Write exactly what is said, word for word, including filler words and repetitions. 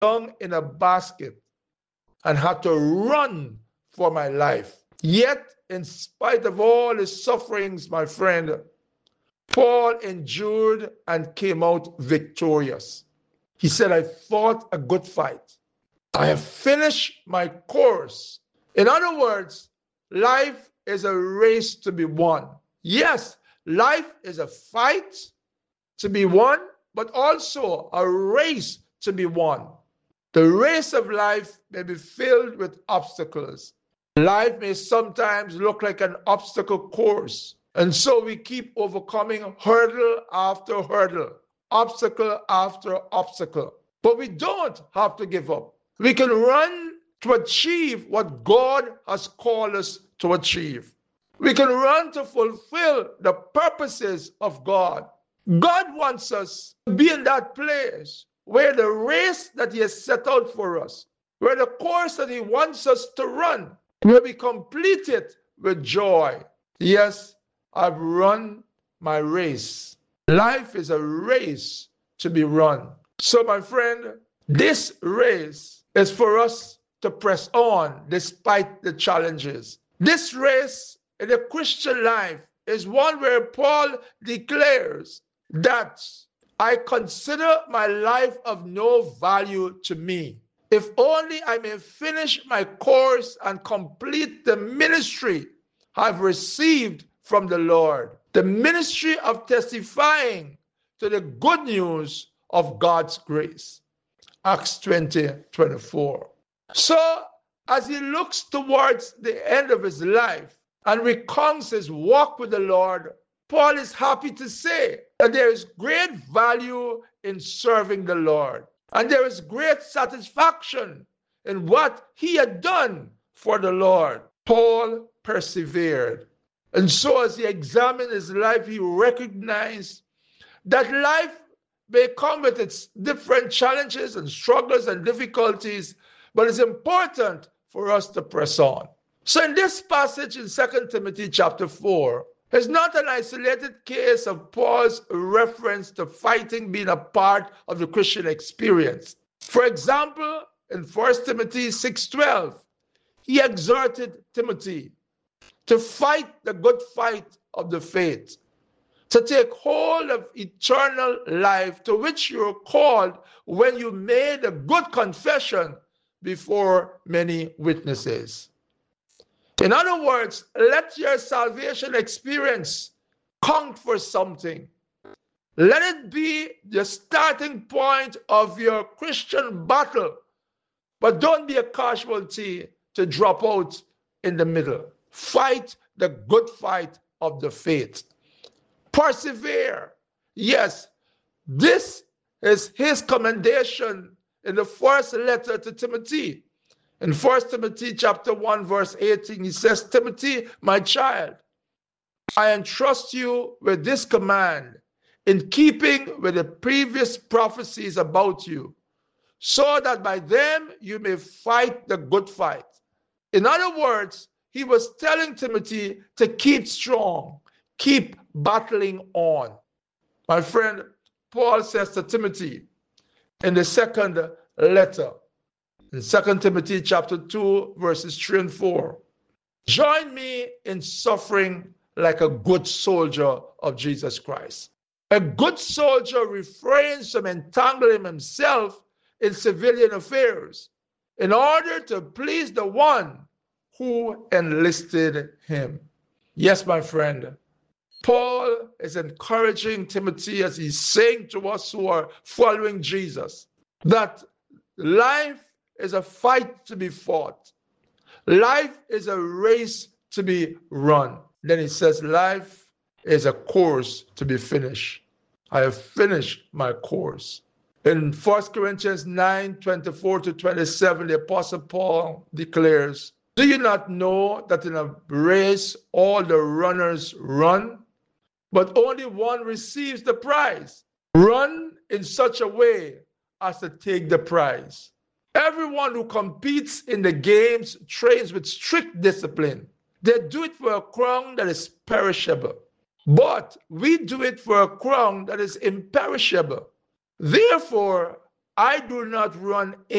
hung in a basket and had to run for my life. Yet, in spite of all his sufferings, my friend, Paul endured and came out victorious. He said, I fought a good fight. I have finished my course. In other words, life is a race to be won. Yes, life is a fight to be won, but also a race to be won. The race of life may be filled with obstacles. Life may sometimes look like an obstacle course. And so we keep overcoming hurdle after hurdle, obstacle after obstacle. But we don't have to give up. We can run to achieve what God has called us to achieve. We can run to fulfill the purposes of God. God wants us to be in that place where the race that he has set out for us, where the course that he wants us to run, where we complete it with joy. Yes, I've run my race. Life is a race to be run. So, my friend, this race is for us to press on despite the challenges. This race in the Christian life is one where Paul declares that I consider my life of no value to me, if only I may finish my course and complete the ministry I've received from the Lord, the ministry of testifying to the good news of God's grace. Acts twenty, twenty-four. So, as he looks towards the end of his life and recounts his walk with the Lord, Paul is happy to say that there is great value in serving the Lord, and there is great satisfaction in what he had done for the Lord. Paul persevered. And so as he examined his life, he recognized that life may come with its different challenges and struggles and difficulties, but it's important for us to press on. So in this passage in Second Timothy chapter four, it's not an isolated case of Paul's reference to fighting being a part of the Christian experience. For example, in First Timothy six twelve, he exhorted Timothy to fight the good fight of the faith, to take hold of eternal life to which you were called when you made a good confession before many witnesses. In other words, let your salvation experience count for something. Let it be the starting point of your Christian battle, but don't be a casualty to drop out in the middle. Fight the good fight of the faith. Persevere. Yes, this is his commendation in the first letter to Timothy. In First Timothy chapter one, verse eighteen, he says, Timothy, my child, I entrust you with this command in keeping with the previous prophecies about you, so that by them you may fight the good fight. In other words, he was telling Timothy to keep strong, keep battling on. My friend, Paul says to Timothy in the second letter, in Second Timothy chapter two, verses three and four, join me in suffering like a good soldier of Jesus Christ. A good soldier refrains from entangling himself in civilian affairs in order to please the one who enlisted him. Yes, my friend, Paul is encouraging Timothy as he's saying to us who are following Jesus that life is a fight to be fought. Life is a race to be run. Then he says, life is a course to be finished. I have finished my course. In First Corinthians nine, twenty-four to twenty-seven, the Apostle Paul declares, do you not know that in a race all the runners run, but only one receives the prize? Run in such a way as to take the prize. Everyone who competes in the games trains with strict discipline. They do it for a crown that is perishable, but we do it for a crown that is imperishable. Therefore, I do not run